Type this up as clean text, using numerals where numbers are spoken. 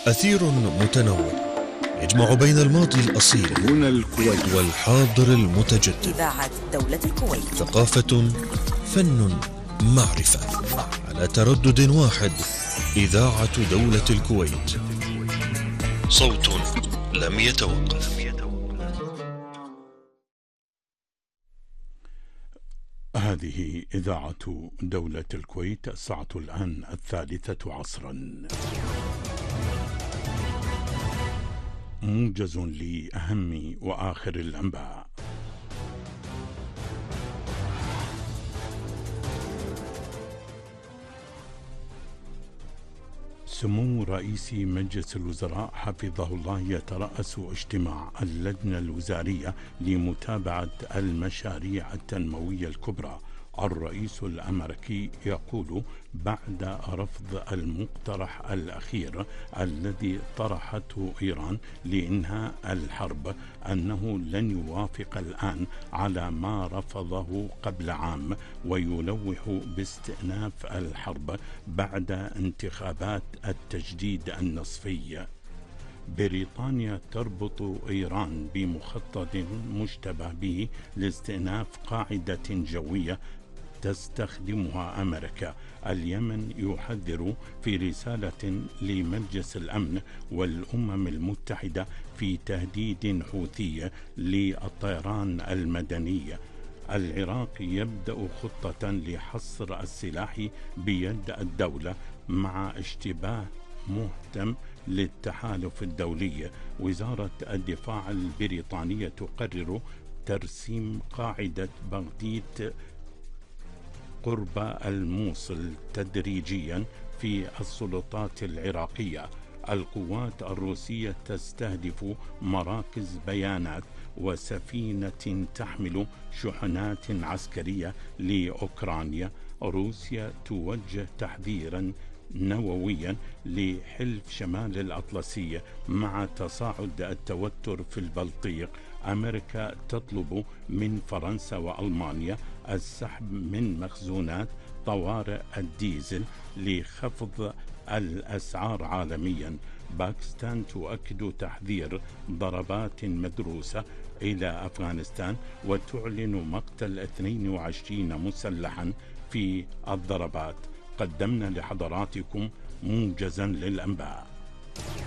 أثير متنوع يجمع بين الماضي الأصيل هنا الكويت والحاضر المتجدد. إذاعة دولة الكويت. ثقافة، فن، معرفة، على تردد واحد. إذاعة دولة الكويت، صوت لم يتوقف. هذه إذاعة دولة الكويت. الساعة الآن 3 عصرا. موجز لأهم وآخر الأنباء. سمو رئيس مجلس الوزراء حفظه الله يترأس اجتماع اللجنة الوزارية لمتابعة المشاريع التنموية الكبرى. الرئيس الأمريكي يقول بعد رفض المقترح الأخير الذي طرحته إيران لإنهاء الحرب أنه لن يوافق الآن على ما رفضه قبل عام، ويلوح باستئناف الحرب بعد انتخابات التجديد النصفي. بريطانيا تربط إيران بمخطط مشتبه به لاستئناف قاعدة جوية تستخدمها أمريكا. اليمن يحذر في رسالة لمجلس الأمن والأمم المتحدة في تهديد حوثي للطيران المدني. العراق يبدأ خطة لحصر السلاح بيد الدولة مع اشتباه مهتم للتحالف الدولي. وزارة الدفاع البريطانية تقرر ترسيم قاعدة بغديد قرب الموصل تدريجيا في السلطات العراقية. القوات الروسية تستهدف مراكز بيانات وسفينة تحمل شحنات عسكرية لأوكرانيا. روسيا توجه تحذيرا نوويا لحلف شمال الأطلسي مع تصاعد التوتر في البلطيق. أمريكا تطلب من فرنسا وألمانيا السحب من مخزونات طوارئ الديزل لخفض الأسعار عالميا. باكستان تؤكد تحذير ضربات مدروسة إلى أفغانستان وتعلن مقتل 22 مسلحا في الضربات. قدمنا لحضراتكم موجزا للأنباء.